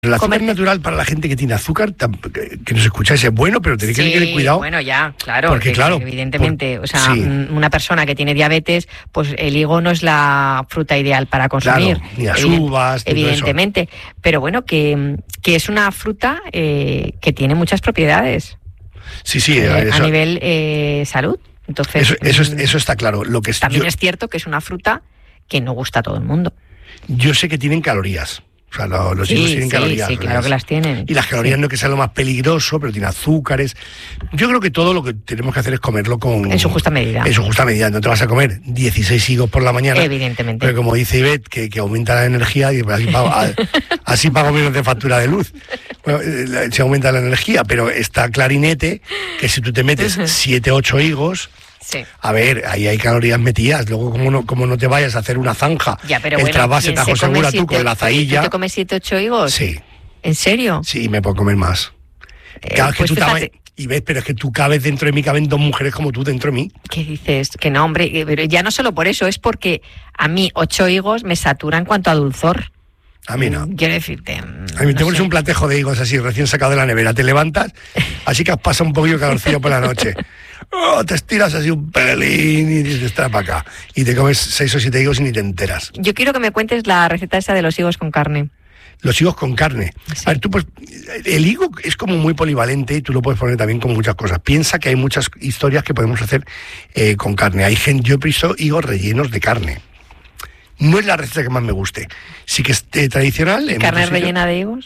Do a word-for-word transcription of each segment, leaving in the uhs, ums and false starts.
El azúcar Comer... natural para la gente que tiene azúcar, que nos escucháis, es bueno, pero tenéis sí, que tener cuidado. Bueno, ya, claro, porque que, claro, evidentemente, por, o sea, sí. una persona que tiene diabetes, pues el higo no es la fruta ideal para consumir. Claro, ni las uvas, ni evidentemente, todo eso. Pero bueno, que, que es una fruta eh, que tiene muchas propiedades. Sí, sí, eh, eso, a nivel eh, salud. Entonces, eso, eso, es, eso está claro. Lo que es, también yo, es cierto que es una fruta que no gusta a todo el mundo. Yo sé que tienen calorías. O sea, los, los sí, higos tienen sí, calorías. Sí, claro que las tienen. Y las calorías sí. no es que sea lo más peligroso, pero tiene azúcares. Yo creo que todo lo que tenemos que hacer es comerlo con... En su justa medida. En su justa medida. No te vas a comer dieciséis higos por la mañana. Evidentemente. Pero como dice Ivette, que, que aumenta la energía, y así pago, así pago menos de factura de luz. Bueno, se aumenta la energía, pero está clarinete que si tú te metes siete, ocho higos... Sí. A ver, ahí hay calorías metidas. Luego, como no, como no te vayas a hacer una zanja, ya, pero el bueno, trasvase Tajo Segura siete, tú con la zailla. ¿Tú te comes siete, ocho higos? Sí. ¿En serio? Sí, me puedo comer más. Eh, Claro, es pues que tú fíjate... tabas, y ves, pero es que tú cabes dentro de mí, caben dos mujeres como tú dentro de mí. ¿Qué dices? Que no, hombre, pero ya no solo por eso, es porque a mí ocho higos me satura en cuanto a dulzor. A mí no. Quiero decirte. A mí no te pones un platejo de higos así, recién sacado de la nevera, te levantas, así que has pasado un poquillo de calorcillo por la noche. Oh, te estiras así un pelín y te estás para acá. Y te comes seis o siete higos y ni te enteras. Yo quiero que me cuentes la receta esa de los higos con carne. Los higos con carne. Sí. A ver, tú pues, el higo es como muy polivalente y tú lo puedes poner también con muchas cosas. Piensa que hay muchas historias que podemos hacer eh, con carne. Hay gente, yo he visto higos rellenos de carne. No es la receta que más me guste. Sí que es eh, tradicional. ¿Carne rellena de higos?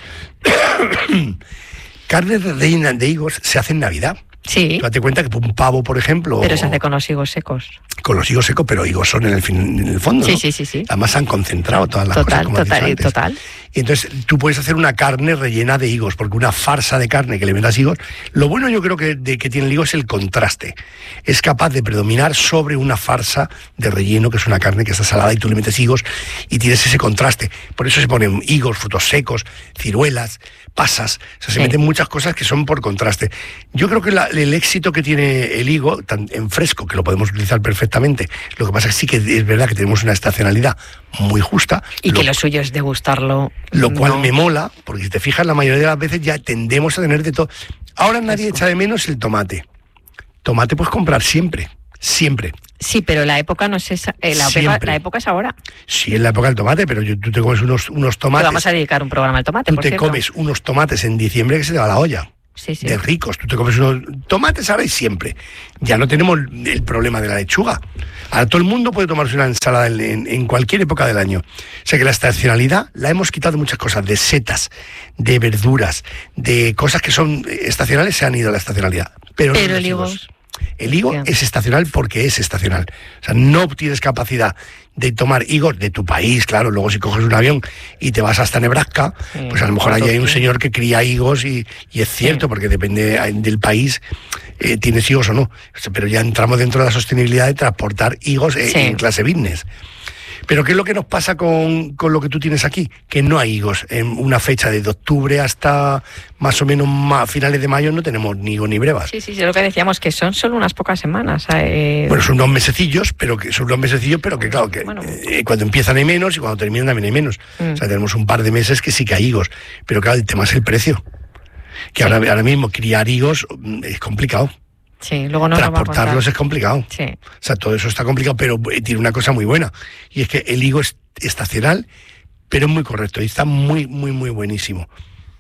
Carne rellena de higos se hace en Navidad. Sí. Tú date cuenta que un pavo, por ejemplo... Pero se hace con los higos secos. Con los higos secos, pero higos son en el, fin, en el fondo, sí, ¿no? Sí, sí, sí. Además han concentrado todas las total, cosas, como total, has dicho antes. Total, Y entonces tú puedes hacer una carne rellena de higos, porque una farsa de carne que le metas higos... Lo bueno yo creo que, de, que tiene el higo es el contraste. Es capaz de predominar sobre una farsa de relleno, que es una carne que está salada y tú le metes higos y tienes ese contraste. Por eso se ponen higos, frutos secos, ciruelas, pasas. O sea, se sí. meten muchas cosas que son por contraste. Yo creo que la, el éxito que tiene el higo, tan en fresco, que lo podemos utilizar perfectamente, lo que pasa es que sí que es verdad que tenemos una estacionalidad muy justa. Y lo, que lo suyo es degustarlo. Lo cual no. me mola, porque si te fijas, la mayoría de las veces ya tendemos a tener de todo. Ahora nadie Eso. echa de menos el tomate. Tomate puedes comprar siempre, siempre. Sí, pero la época no es esa, eh, la, época, la época es ahora. Sí, es la época del tomate, pero yo, tú te comes unos, unos tomates. Pero vamos a dedicar un programa al tomate, Tú por te cierto. comes unos tomates en diciembre que se te va la olla. Sí, sí. De ricos, tú te comes unos tomates ahora y siempre. Ya no tenemos el problema de la lechuga. Ahora todo el mundo puede tomarse una ensalada en, en, en cualquier época del año. O sea que la estacionalidad la hemos quitado de muchas cosas, de setas, de verduras, de cosas que son estacionales, se han ido a la estacionalidad. Pero, Pero no el higo... El higo sí. es estacional porque es estacional. O sea, no tienes capacidad de tomar higos de tu país, claro. Luego si coges un avión y te vas hasta Nebraska, sí, pues a lo mejor allí hay un señor que cría higos y, y es cierto, sí. porque depende del país, eh, tienes higos o no. Pero ya entramos dentro de la sostenibilidad de transportar higos eh, sí. en clase business. Pero ¿qué es lo que nos pasa con, con lo que tú tienes aquí? Que no hay higos. En una fecha de octubre hasta más o menos más finales de mayo no tenemos ni higos ni brevas. Sí, sí, sí, lo que decíamos, que son solo unas pocas semanas. Eh... Bueno, son unos mesecillos, pero que son unos mesecillos, pero que claro, que bueno. eh, cuando empiezan hay menos y cuando terminan también hay menos. Mm. O sea, tenemos un par de meses que sí que hay higos. Pero claro, el tema es el precio. Que sí. ahora, ahora mismo criar higos es complicado. Sí, luego no transportarlos es complicado. Sí. O sea, todo eso está complicado, pero tiene una cosa muy buena. Y es que el higo es estacional, pero es muy correcto. Y está muy, muy, muy buenísimo.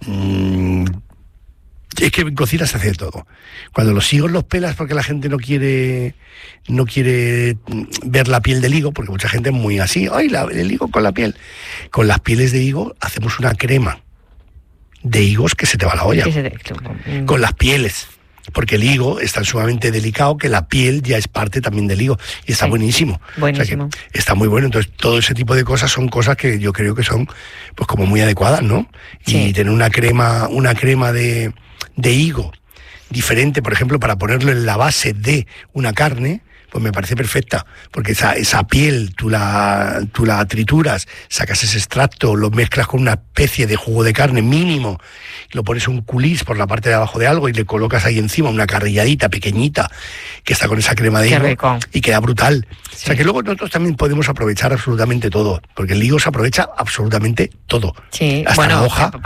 Mm, es que en cocina se hace todo. Cuando los higos los pelas porque la gente no quiere no quiere ver la piel del higo, porque mucha gente es muy así, ¡ay, la, el higo con la piel! Con las pieles de higo hacemos una crema de higos que se te va la olla. Sí, sí, sí. Con las pieles. Porque el higo está sumamente delicado, que la piel ya es parte también del higo. Y está sí, buenísimo. Buenísimo. O sea que está muy bueno. Entonces, todo ese tipo de cosas son cosas que yo creo que son pues como muy adecuadas, ¿no? Sí. Y tener una crema, una crema de, de higo diferente, por ejemplo, para ponerlo en la base de una carne, pues me parece perfecta, porque esa, esa piel tú la, tú la trituras, sacas ese extracto, lo mezclas con una especie de jugo de carne mínimo, lo pones un culis por la parte de abajo de algo y le colocas ahí encima una carrilladita pequeñita que está con esa crema de higo y queda brutal. Sí. O sea que luego nosotros también podemos aprovechar absolutamente todo, porque el higo se aprovecha absolutamente todo. Sí, hasta bueno, la hoja.